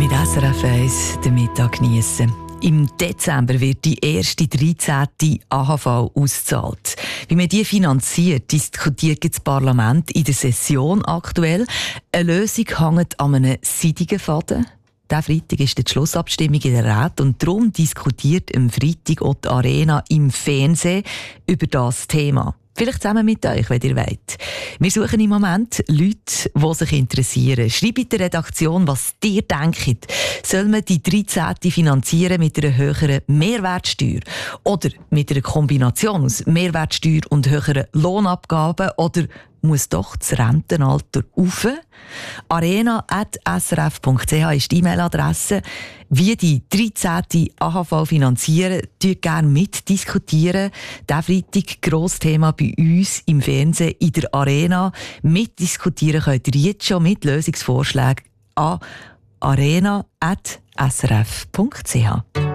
mit SRF 1 den Mittag geniessen. Im Dezember wird die erste 13. AHV ausgezahlt. Wie man die finanziert, diskutiert das Parlament in der Session aktuell. Eine Lösung hängt an einem seidigen Faden. Diesen Freitag ist die Schlussabstimmung in der Rat und darum diskutiert am Freitag auch die Arena im Fernsehen über das Thema. Vielleicht zusammen mit euch, wenn ihr wollt. Wir suchen im Moment Leute, die sich interessieren. Schreibt in der Redaktion, was ihr denkt. Soll man die 13. finanzieren mit einer höheren Mehrwertsteuer? Oder mit einer Kombination aus Mehrwertsteuer und höheren Lohnabgaben? Oder muss doch das Rentenalter rauf? arena@srf.ch ist die E-Mail-Adresse. Wie die 13. AHV finanzieren, gerne mitdiskutieren. Diesen Freitag grosses Thema bei uns im Fernsehen in der Arena. Mitdiskutieren könnt ihr jetzt schon mit Lösungsvorschlägen an arena@srf.ch.